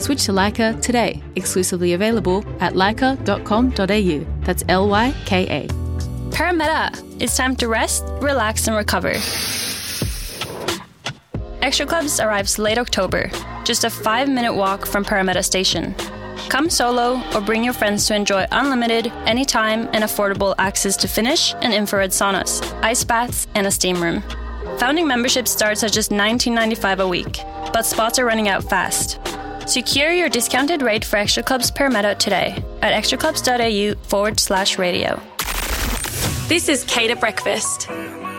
Switch to Leica today, exclusively available at leica.com.au. That's LYKA. Parameta! It's time to rest, relax, and recover. Extra Clubs arrives late October, just a 5-minute walk from Parameta Station. Come solo or bring your friends to enjoy unlimited, anytime, and affordable access to Finnish and infrared saunas, ice baths, and a steam room. Founding membership starts at just $19.95 a week, but spots are running out fast. Secure your discounted rate for Extra Clubs Parameta today at extraclubs.au/radio. This is Kate at Breakfast.